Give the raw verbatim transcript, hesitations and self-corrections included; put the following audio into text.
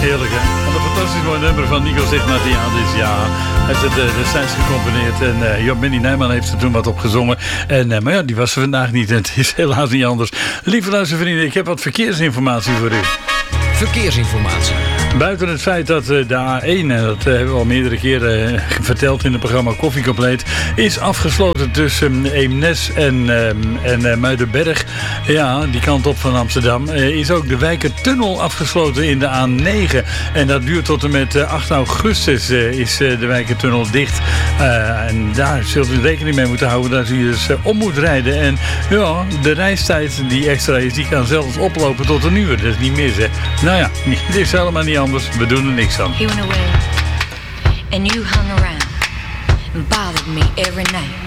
Heerlijk, hè? Wat een fantastisch mooi nummer van Nico Sigmatiadis. Ja, hij heeft het uh, destijds gecomponeerd. En uh, Job Benny Nijman heeft er toen wat op gezongen. En, uh, maar ja, die was er vandaag niet. En het is helaas niet anders. Lieve luistervrienden, ik heb wat verkeersinformatie voor u. Verkeersinformatie. Buiten het feit dat de A één, en dat hebben we al meerdere keren verteld in het programma Koffie Compleet, is afgesloten tussen Eemnes en, en Muidenberg. Ja, die kant op van Amsterdam. Is ook de Wijkertunnel afgesloten in de A negen. En dat duurt tot en met acht augustus is de Wijkertunnel dicht. Uh, en daar zult u rekening mee moeten houden dat u dus om moet rijden. En ja, de reistijd die extra is, die kan zelfs oplopen tot een uur. Dat is niet mis, hè. Nou ja, het is helemaal niet anders. We doen er niks aan. He went away and you hung around and bothered me every night.